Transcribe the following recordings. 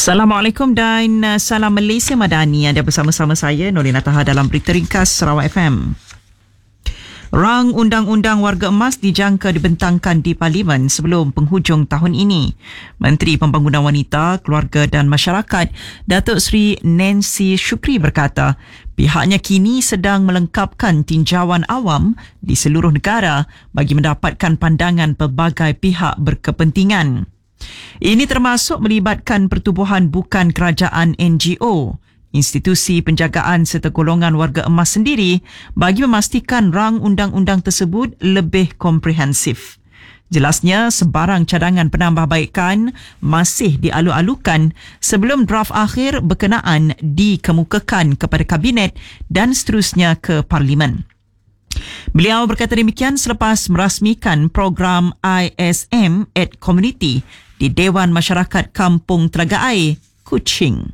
Assalamualaikum dan salam Malaysia Madani. Anda bersama-sama saya Nolina Taha dalam Berita Ringkas Sarawak FM. Rang Undang-Undang Warga Emas dijangka dibentangkan di Parlimen sebelum penghujung tahun ini. Menteri Pembangunan Wanita, Keluarga dan Masyarakat, Datuk Seri Nancy Shukri berkata, pihaknya kini sedang melengkapkan tinjauan awam di seluruh negara bagi mendapatkan pandangan pelbagai pihak berkepentingan. Ini termasuk melibatkan pertubuhan bukan kerajaan NGO, institusi penjagaan serta golongan warga emas sendiri bagi memastikan rang undang-undang tersebut lebih komprehensif. Jelasnya, sebarang cadangan penambahbaikan masih dialu-alukan sebelum draft akhir berkenaan dikemukakan kepada Kabinet dan seterusnya ke Parlimen. Beliau berkata demikian selepas merasmikan program ISM at Community di Dewan Masyarakat Kampung Telaga Air, Kuching.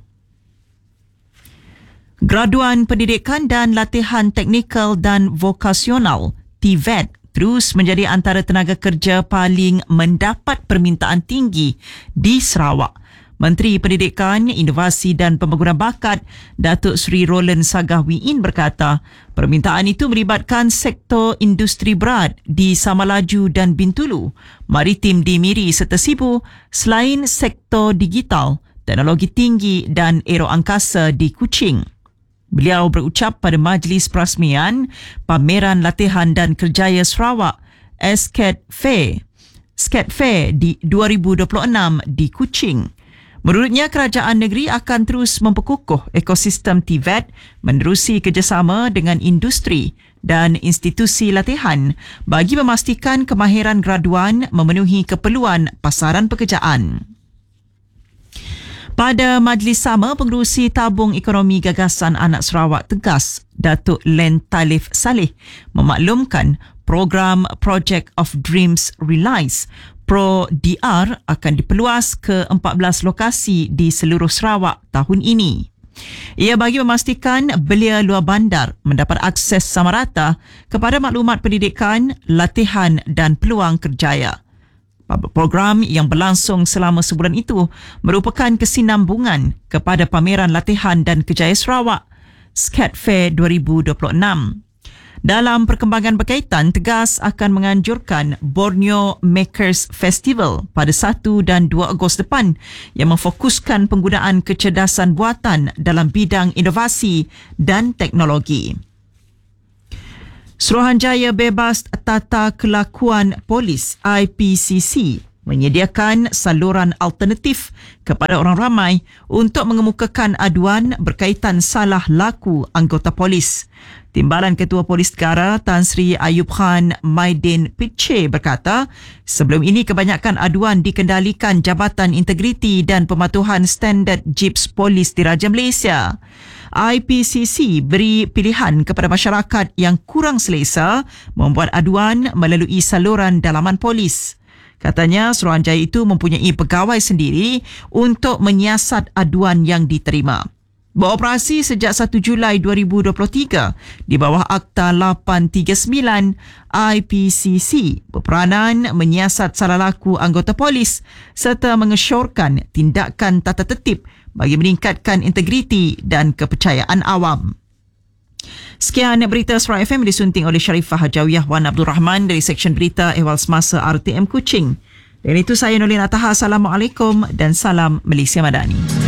Graduan Pendidikan dan Latihan Teknikal dan Vokasional, TVET, terus menjadi antara tenaga kerja paling mendapat permintaan tinggi di Sarawak. Menteri Pendidikan, Inovasi dan Pembangunan Bakat, Datuk Seri Roland Sagahwiin berkata, permintaan itu melibatkan sektor industri berat di Samalaju dan Bintulu, maritim di Miri serta Sibu, selain sektor digital, teknologi tinggi dan aeroangkasa di Kuching. Beliau berucap pada majlis perasmian Pameran Latihan dan Kerjaya Sarawak, SCAT Fair di 2026 di Kuching. Menurutnya, kerajaan negeri akan terus memperkukuh ekosistem TVET menerusi kerjasama dengan industri dan institusi latihan bagi memastikan kemahiran graduan memenuhi keperluan pasaran pekerjaan. Pada majlis sama, Pengerusi Tabung Ekonomi Gagasan Anak Sarawak Tegas, Datuk Len Talif Saleh, memaklumkan program Project of Dreams Realize Pro-DR akan diperluas ke 14 lokasi di seluruh Sarawak tahun ini. Ia bagi memastikan belia luar bandar mendapat akses sama rata kepada maklumat pendidikan, latihan dan peluang kerjaya. Program yang berlangsung selama sebulan itu merupakan kesinambungan kepada Pameran Latihan dan Kerjaya Sarawak, SCAT Fair 2026. Dalam perkembangan berkaitan, Tegas akan menganjurkan Borneo Makers Festival pada 1 dan 2 Ogos depan yang memfokuskan penggunaan kecerdasan buatan dalam bidang inovasi dan teknologi. Suruhanjaya Bebas Tata Kelakuan Polis IPCC menyediakan saluran alternatif kepada orang ramai untuk mengemukakan aduan berkaitan salah laku anggota polis. Timbalan Ketua Polis Negara Tan Sri Ayub Khan Maidin Pitche berkata, sebelum ini kebanyakan aduan dikendalikan Jabatan Integriti dan Pematuhan Standard JIPS Polis Diraja Malaysia. IPCC beri pilihan kepada masyarakat yang kurang selesa membuat aduan melalui saluran dalaman polis. Katanya, Suruhanjaya itu mempunyai pegawai sendiri untuk menyiasat aduan yang diterima. Beroperasi sejak 1 Julai 2023 di bawah Akta 839, IPCC berperanan menyiasat salah laku anggota polis serta mengesyorkan tindakan tata tertib bagi meningkatkan integriti dan kepercayaan awam. Sekian berita Sarawak FM disunting oleh Sharifah Hajawiyah Wan Abdul Rahman dari Seksyen Berita Ehwal Semasa RTM Kuching. Dan itu saya Nolina Taha. Assalamualaikum dan salam Malaysia Madani.